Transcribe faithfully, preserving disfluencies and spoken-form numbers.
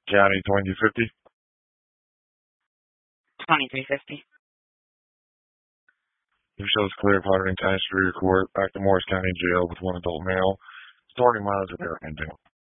County twenty fifty. twenty-three fifty. Your shows clear of Harding County Superior Court. Back to Morris County Jail with one adult male. Starting miles of air ending.